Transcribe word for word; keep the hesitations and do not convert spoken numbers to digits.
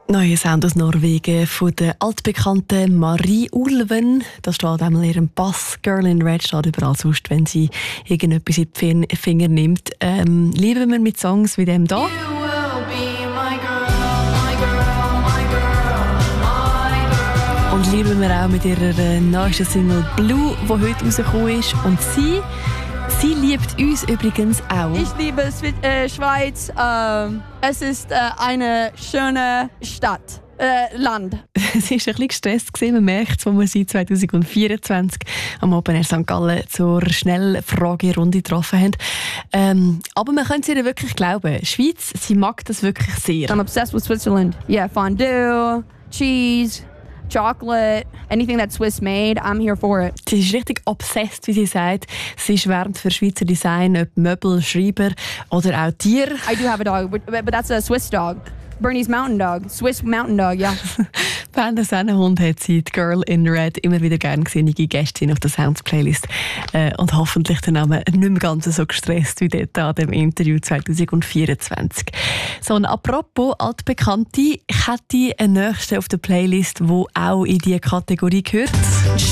Neuer Sound aus Norwegen von der altbekannten Marie Ulven. Das steht einmal in ihrem Pass. Girl in Red steht überall sonst, wenn sie irgendetwas in die Finger nimmt. Ähm, lieben wir mit Songs wie dem hier. Und lieben wir auch mit ihrer neuesten Single Blue, die heute rausgekommen ist. Und sie, sie liebt uns übrigens auch. Ich liebe äh, Schweiz. Ähm, es ist äh, eine schöne Stadt. Äh, Land. Sie war ein bisschen gestresst, man merkt es, als wir sie zwanzig vierundzwanzig am Open Air Sankt Gallen zur Schnellfragerunde getroffen haben. Ähm, aber man könnte es ihr wirklich glauben. Schweiz, sie mag das wirklich sehr. I'm obsessed with Switzerland. Yeah, fondue, cheese, chocolate, anything that's Swiss made, I'm here for it. Sie ist richtig obsessed, wie sie sagt. Sie schwärmt für Schweizer Design, ob Möbel, Schreiber oder auch Tiere. I do have a dog, but, but that's a Swiss dog. Bernie's Mountain Dog. Swiss Mountain Dog, ja. Fan Sennenhund hat sie, die Girl in Red, immer wieder gerne gesehene Gästin auf der Sounds-Playlist. Äh, und hoffentlich dann auch nicht mehr ganz so gestresst wie dort an dem Interview zwanzig vierundzwanzig. So, und apropos altbekannte, ich hätte einen nächsten auf der Playlist, der auch in diese Kategorie gehört.